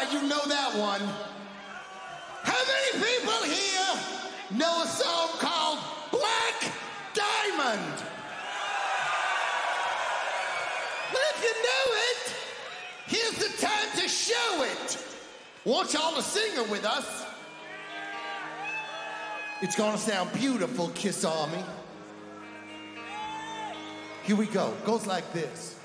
right, you know that one. How many people here know a song called Black Diamond? Well, if you know it, here's the time to show it. Want y'all to sing it with us. It's gonna sound beautiful, Kiss Army. Here we go. Goes like this.